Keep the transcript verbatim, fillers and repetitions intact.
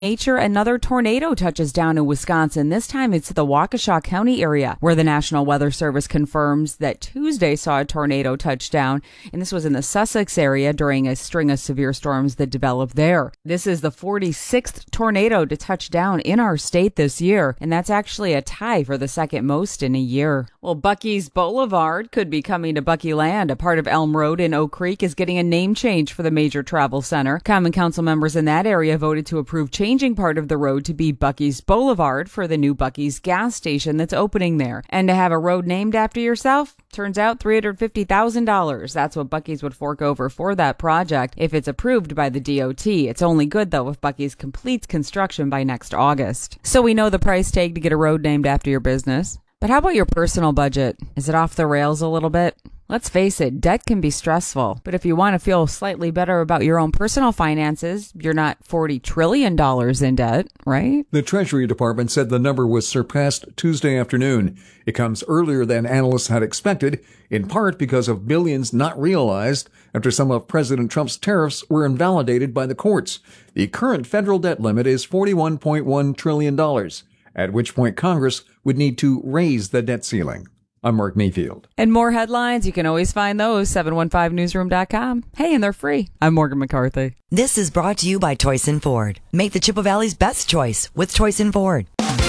Nature, another tornado touches down in Wisconsin. This time it's the Waukesha County area, where the National Weather Service confirms that Tuesday saw a tornado touch down, and this was in the Sussex area during a string of severe storms that developed there. This is the forty-sixth tornado to touch down in our state this year, and that's actually a tie for the second most in a year. Well, Buc-ee's Boulevard could be coming to Buc-ee Land. A part of Elm Road in Oak Creek is getting a name change for the major travel center. Common Council members in that area voted to approve change changing part of the road to be Buc-ee's Boulevard for the new Buc-ee's gas station that's opening there. And to have a road named after yourself, turns out three hundred fifty thousand dollars. That's what Buc-ee's would fork over for that project if it's approved by the D O T. It's only good, though, if Buc-ee's completes construction by next August. So we know the price tag to get a road named after your business. But how about your personal budget? Is it off the rails a little bit? Let's face it, debt can be stressful, but if you want to feel slightly better about your own personal finances, you're not forty trillion dollars in debt, right? The Treasury Department said the number was surpassed Tuesday afternoon. It comes earlier than analysts had expected, in part because of billions not realized after some of President Trump's tariffs were invalidated by the courts. The current federal debt limit is forty-one point one trillion dollars, at which point Congress would need to raise the debt ceiling. I'm Mark Mayfield. And more headlines, you can always find those, seven one five newsroom dot com. Hey, and they're free. I'm Morgan McCarthy. This is brought to you by Toyson Ford. Make the Chippewa Valley's best choice with Toyson Ford.